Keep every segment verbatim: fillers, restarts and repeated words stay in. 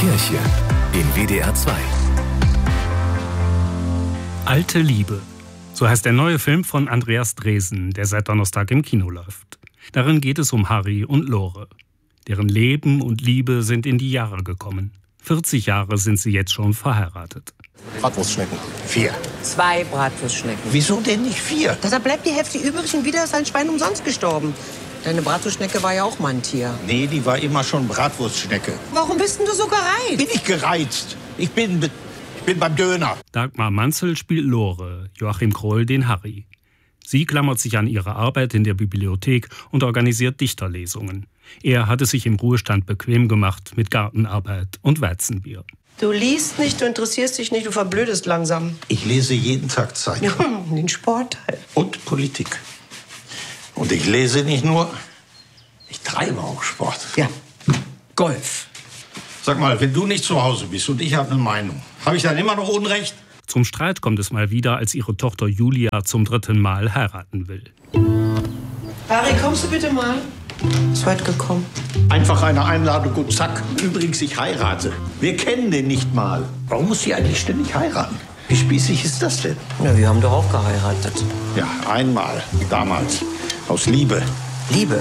Kirche in W D R zwei. Alte Liebe. So heißt der neue Film von Andreas Dresen, der seit Donnerstag im Kino läuft. Darin geht es um Harry und Lore. Deren Leben und Liebe sind in die Jahre gekommen. vierzig Jahre sind sie jetzt schon verheiratet. Bratwurstschnecken. Vier. Zwei Bratwurstschnecken. Wieso denn nicht vier? Da bleibt die Hälfte übrig und wieder ist ein Schwein umsonst gestorben. Deine Bratwurstschnecke war ja auch mal ein Tier. Nee, die war immer schon Bratwurstschnecke. Warum bist denn du so gereizt? Bin ich gereizt? Ich bin, ich bin beim Döner. Dagmar Manzel spielt Lore, Joachim Kroll den Harry. Sie klammert sich an ihre Arbeit in der Bibliothek und organisiert Dichterlesungen. Er hatte sich im Ruhestand bequem gemacht mit Gartenarbeit und Weizenbier. Du liest nicht, du interessierst dich nicht, du verblödest langsam. Ich lese jeden Tag Zeitung. Ja, den Sportteil. Und Politik. Und ich lese nicht nur, ich treibe auch Sport. Ja, Golf. Sag mal, wenn du nicht zu Hause bist und ich habe eine Meinung, habe ich dann immer noch Unrecht? Zum Streit kommt es mal wieder, als ihre Tochter Julia zum dritten Mal heiraten will. Harry, kommst du bitte mal? Ist heute gekommen. Einfach eine Einladung und zack. Übrigens, ich heirate. Wir kennen den nicht mal. Warum muss sie eigentlich ständig heiraten? Wie spießig ist das denn? Ja, wir haben doch auch geheiratet. Ja, einmal. Damals. Aus Liebe. Liebe?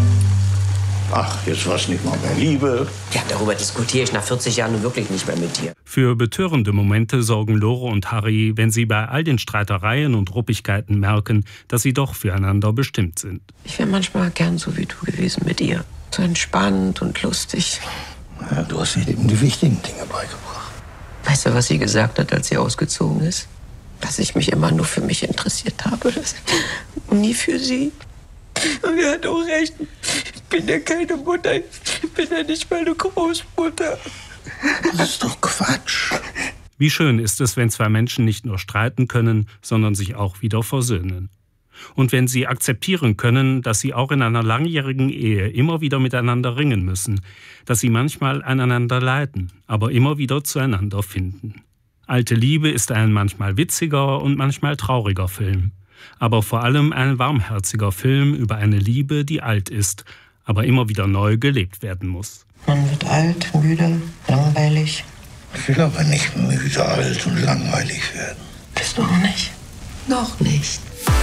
Ach, jetzt war es nicht mal mehr Liebe. Ja, darüber diskutiere ich nach vierzig Jahren nun wirklich nicht mehr mit dir. Für betörende Momente sorgen Lore und Harry, wenn sie bei all den Streitereien und Ruppigkeiten merken, dass sie doch füreinander bestimmt sind. Ich wäre manchmal gern so wie du gewesen mit ihr. So entspannt und lustig. Ja, du hast ihr eben die wichtigen Dinge beigebracht. Weißt du, was sie gesagt hat, als sie ausgezogen ist? Dass ich mich immer nur für mich interessiert habe. Und nie für sie. Und er hat auch recht. Ich bin ja keine Mutter. Ich bin ja nicht mal eine Großmutter. Das ist doch Quatsch. Wie schön ist es, wenn zwei Menschen nicht nur streiten können, sondern sich auch wieder versöhnen. Und wenn sie akzeptieren können, dass sie auch in einer langjährigen Ehe immer wieder miteinander ringen müssen, dass sie manchmal aneinander leiden, aber immer wieder zueinander finden. Alte Liebe ist ein manchmal witziger und manchmal trauriger Film. Aber vor allem ein warmherziger Film über eine Liebe, die alt ist, aber immer wieder neu gelebt werden muss. Man wird alt, müde, langweilig. Ich will aber nicht müde, alt und langweilig werden. Bist du auch nicht? Noch nicht.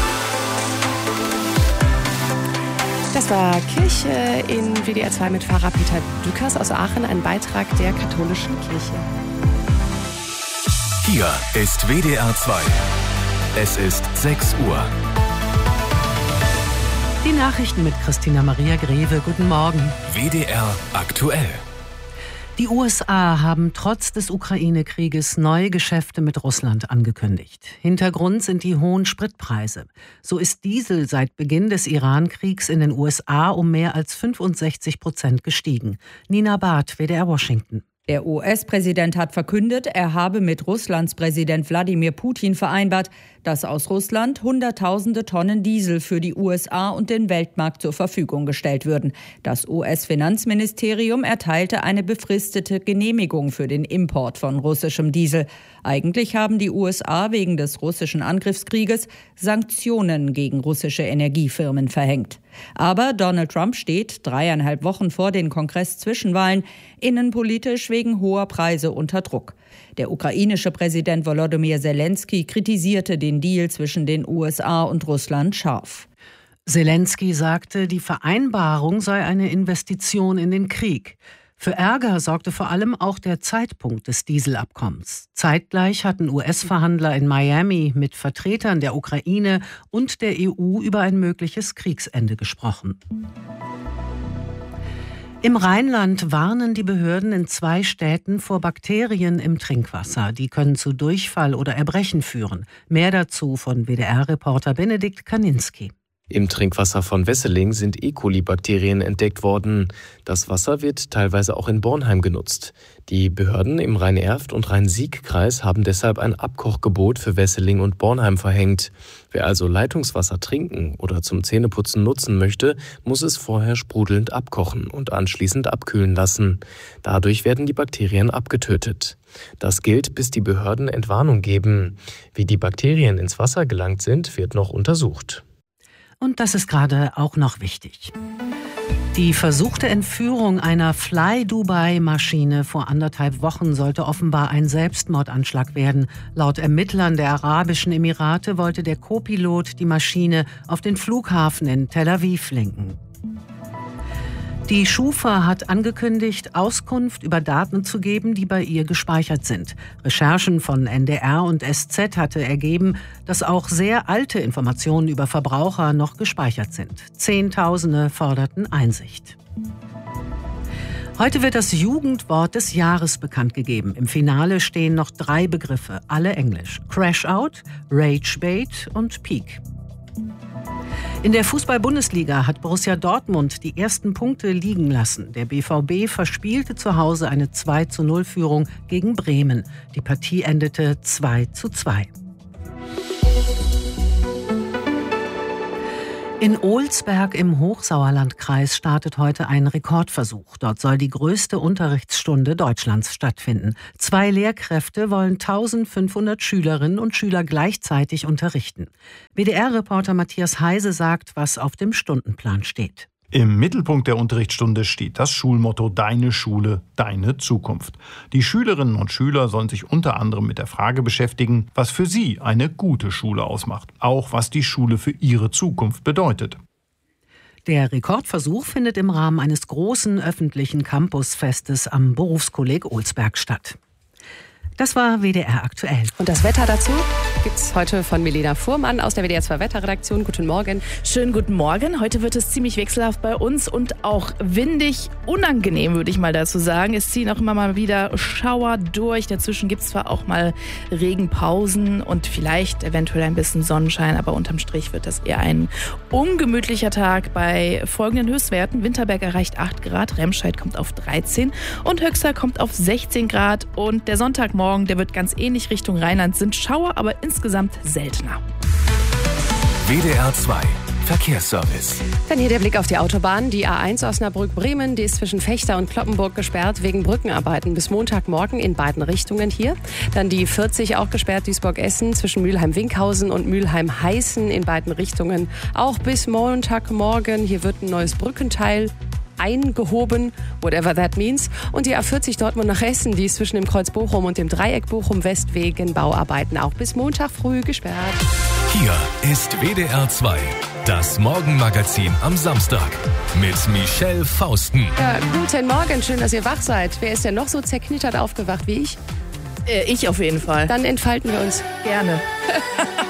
Das war Kirche in W D R zwei mit Pfarrer Peter Dükers aus Aachen, ein Beitrag der katholischen Kirche. Hier ist W D R zwei. Es ist sechs Uhr. Die Nachrichten mit Christina Maria Greve. Guten Morgen. W D R aktuell. Die U S A haben trotz des Ukraine-Krieges neue Geschäfte mit Russland angekündigt. Hintergrund sind die hohen Spritpreise. So ist Diesel seit Beginn des Iran-Kriegs in den U S A um mehr als fünfundsechzig Prozent gestiegen. Nina Barth, W D R Washington. Der U S-Präsident hat verkündet, er habe mit Russlands Präsident Wladimir Putin vereinbart, dass aus Russland Hunderttausende Tonnen Diesel für die U S A und den Weltmarkt zur Verfügung gestellt würden. Das U S-Finanzministerium erteilte eine befristete Genehmigung für den Import von russischem Diesel. Eigentlich haben die U S A wegen des russischen Angriffskrieges Sanktionen gegen russische Energiefirmen verhängt. Aber Donald Trump steht dreieinhalb Wochen vor den Kongress-Zwischenwahlen innenpolitisch wegen hoher Preise unter Druck. Der ukrainische Präsident Volodymyr Zelensky kritisierte den Deal zwischen den U S A und Russland scharf. Zelensky sagte, die Vereinbarung sei eine Investition in den Krieg. Für Ärger sorgte vor allem auch der Zeitpunkt des Dieselabkommens. Zeitgleich hatten U S-Verhandler in Miami mit Vertretern der Ukraine und der E U über ein mögliches Kriegsende gesprochen. Im Rheinland warnen die Behörden in zwei Städten vor Bakterien im Trinkwasser. Die können zu Durchfall oder Erbrechen führen. Mehr dazu von W D R-Reporter Benedikt Kaninski. Im Trinkwasser von Wesseling sind E. coli-Bakterien entdeckt worden. Das Wasser wird teilweise auch in Bornheim genutzt. Die Behörden im Rhein-Erft- und Rhein-Sieg-Kreis haben deshalb ein Abkochgebot für Wesseling und Bornheim verhängt. Wer also Leitungswasser trinken oder zum Zähneputzen nutzen möchte, muss es vorher sprudelnd abkochen und anschließend abkühlen lassen. Dadurch werden die Bakterien abgetötet. Das gilt, bis die Behörden Entwarnung geben. Wie die Bakterien ins Wasser gelangt sind, wird noch untersucht. Und das ist gerade auch noch wichtig. Die versuchte Entführung einer Fly-Dubai-Maschine vor anderthalb Wochen sollte offenbar ein Selbstmordanschlag werden. Laut Ermittlern der Arabischen Emirate wollte der Co-Pilot die Maschine auf den Flughafen in Tel Aviv lenken. Die Schufa hat angekündigt, Auskunft über Daten zu geben, die bei ihr gespeichert sind. Recherchen von N D R und S Z hatte ergeben, dass auch sehr alte Informationen über Verbraucher noch gespeichert sind. Zehntausende forderten Einsicht. Heute wird das Jugendwort des Jahres bekannt gegeben. Im Finale stehen noch drei Begriffe, alle Englisch: Crash-Out, Rage-Bait und Peak. In der Fußball-Bundesliga hat Borussia Dortmund die ersten Punkte liegen lassen. Der B V B verspielte zu Hause eine zwei zu null Führung gegen Bremen. Die Partie endete zwei zu zwei. In Olsberg im Hochsauerlandkreis startet heute ein Rekordversuch. Dort soll die größte Unterrichtsstunde Deutschlands stattfinden. Zwei Lehrkräfte wollen eintausendfünfhundert Schülerinnen und Schüler gleichzeitig unterrichten. W D R-Reporter Matthias Heise sagt, was auf dem Stundenplan steht. Im Mittelpunkt der Unterrichtsstunde steht das Schulmotto Deine Schule, deine Zukunft. Die Schülerinnen und Schüler sollen sich unter anderem mit der Frage beschäftigen, was für sie eine gute Schule ausmacht. Auch was die Schule für ihre Zukunft bedeutet. Der Rekordversuch findet im Rahmen eines großen öffentlichen Campusfestes am Berufskolleg Olsberg statt. Das war W D R aktuell. Und das Wetter dazu gibt's heute von Milena Fuhrmann aus der W D R zwei Wetterredaktion. Guten Morgen. Schönen guten Morgen. Heute wird es ziemlich wechselhaft bei uns und auch windig, unangenehm, würde ich mal dazu sagen. Es ziehen auch immer mal wieder Schauer durch. Dazwischen gibt's zwar auch mal Regenpausen und vielleicht eventuell ein bisschen Sonnenschein, aber unterm Strich wird das eher ein ungemütlicher Tag bei folgenden Höchstwerten. Winterberg erreicht acht Grad, Remscheid kommt auf dreizehn und Höxter kommt auf sechzehn Grad. Und der Sonntagmorgen Morgen, der wird ganz ähnlich Richtung Rheinland, sind Schauer, aber insgesamt seltener. W D R zwei Verkehrsservice. Dann hier der Blick auf die Autobahn. Die A eins Osnabrück-Bremen, die ist zwischen Fechter und Cloppenburg gesperrt wegen Brückenarbeiten bis Montagmorgen in beiden Richtungen hier. Dann die vierzig auch gesperrt, Duisburg-Essen zwischen Mülheim-Winkhausen und Mülheim-Heißen in beiden Richtungen auch bis Montagmorgen. Hier wird ein neues Brückenteil eingehoben, whatever that means. Und die A vierzig Dortmund nach Essen, die ist zwischen dem Kreuz Bochum und dem Dreieck Bochum-West wegen Bauarbeiten auch bis Montag früh gesperrt. Hier ist W D R zwei, das Morgenmagazin am Samstag mit Michelle Fausten. Ja, guten Morgen, schön, dass ihr wach seid. Wer ist denn noch so zerknittert aufgewacht wie ich? Äh, ich auf jeden Fall. Dann entfalten wir uns. Gerne.